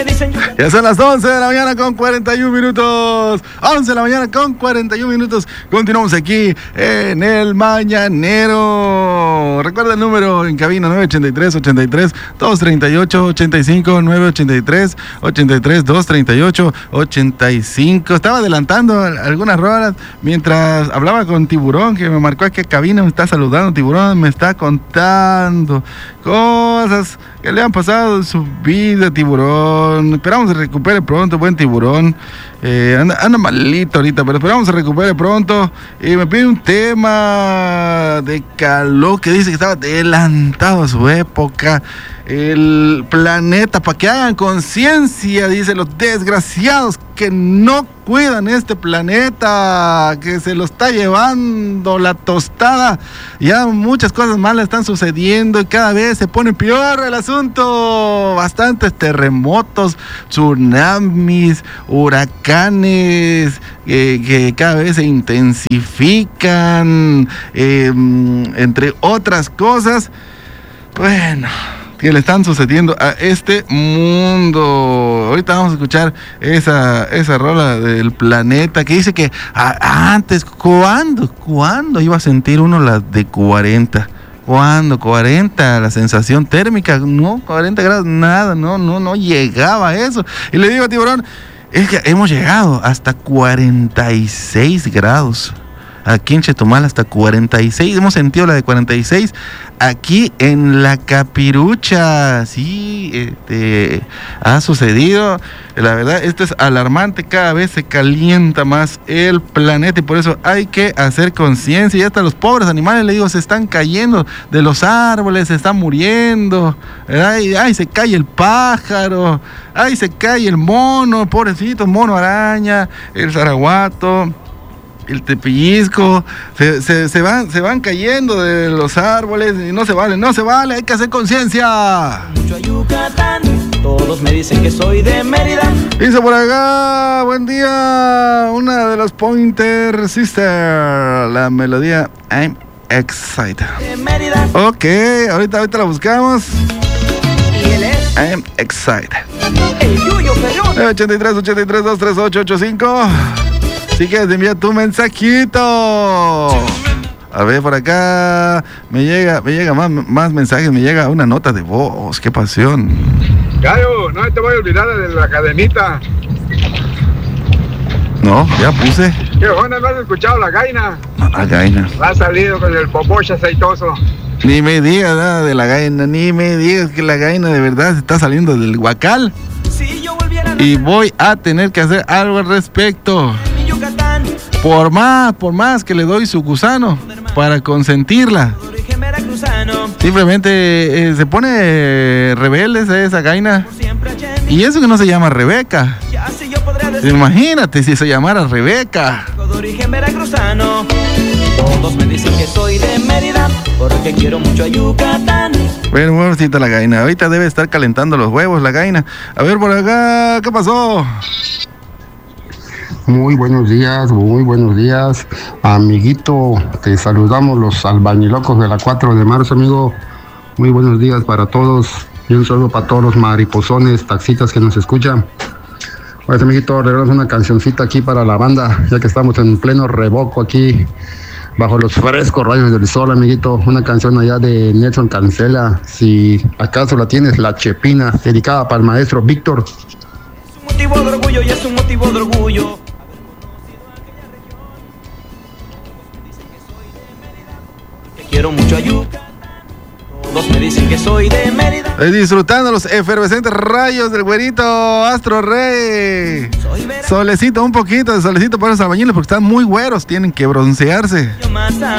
Ya son las 11 de la mañana con 41 minutos. 11 de la mañana con 41 minutos. Continuamos aquí en el Mañanero. Recuerda el número en cabina: 983-83-238-85, 983-83-238-85. Estaba adelantando algunas rolas mientras hablaba con Tiburón, que me marcó aquí a cabina. Me está saludando Tiburón, me está contando cosas que le han pasado en su vida, Tiburón. Esperamos se recupere pronto, buen Tiburón. Anda malito ahorita, pero esperamos se recupere pronto. Y me pide un tema de calor que dice que estaba adelantado a su época. El planeta, para que hagan conciencia, dice, los desgraciados que no cuidan este planeta, que se lo está llevando la tostada. Ya muchas cosas malas están sucediendo y cada vez se pone peor el asunto. Bastantes terremotos, tsunamis, huracanes que cada vez se intensifican, entre otras cosas. Bueno, que le están sucediendo a este mundo. Ahorita vamos a escuchar esa rola del planeta que dice que antes, ¿cuándo iba a sentir uno la de 40? ¿Cuándo? 40, la sensación térmica, no, 40 grados, nada, no llegaba a eso. Y le digo a Tiburón, es que hemos llegado hasta 46 grados. Aquí en Chetumal hasta 46, hemos sentido la de 46 aquí en la Capirucha. Sí, ha sucedido. La verdad, esto es alarmante. Cada vez se calienta más el planeta y por eso hay que hacer conciencia. Y hasta los pobres animales, le digo, se están cayendo de los árboles, se están muriendo. Ay, se cae el pájaro, ay, se cae el mono, pobrecito, mono araña, el zaraguato, el tepillisco, se van cayendo de los árboles y no se vale, hay que hacer conciencia. Mucho a Yucatán, todos me dicen que soy de Mérida. Dice por acá, buen día, una de los Pointer Sister, la melodía I'm Excited. De Mérida. Ok, ahorita la buscamos. Y él es I'm Excited. el Yuyo Ferrón. 83-83-238-85. Si quieres enviar tu mensajito. A ver, por acá me llega más mensajes, me llega una nota de voz. ¡Qué pasión! Gallo, no te voy a olvidar de la cadenita. No, ya puse. ¿Qué onda? ¿No has escuchado la gaina? No, la gaina. Ha salido con el popoche aceitoso. Ni me digas nada de la gaina, ni me digas que la gaina de verdad se está saliendo del huacal. Si yo volviera a Y voy a tener que hacer algo al respecto. mi Yucatán, Por más que le doy su gusano para consentirla. de origen veracruzano, Simplemente se pone rebelde esa gaina. por siempre allá en mi Y eso que no se llama Rebeca. ya si yo podría decir Imagínate si se llamara Rebeca. de origen veracruzano. Todos me dicen que soy de Mérida, porque quiero mucho a Yucatán. Bueno, pobrecita la gaina. Ahorita debe estar calentando los huevos la gaina. A ver por acá, ¿qué pasó? Muy buenos días, amiguito. Te saludamos los albañilocos de la 4 de marzo, amigo. Muy buenos días para todos y un saludo para todos los mariposones, taxitas que nos escuchan. Pues, amiguito, regalamos una cancioncita aquí para la banda, ya que estamos en pleno revoco aquí, bajo los frescos rayos del sol, amiguito. Una canción allá de Nelson Cancela, si acaso la tienes, La Chepina, dedicada para el maestro Víctor. Es un motivo de orgullo y es un motivo de orgullo. Que quiero mucho a Yucatán. Todos me dicen que soy de Mérida. Disfrutando los efervescentes rayos del güerito Astro Rey. Soy veracruzano Solecito, un poquito de solecito para los albañiles porque están muy güeros, tienen que broncearse. más a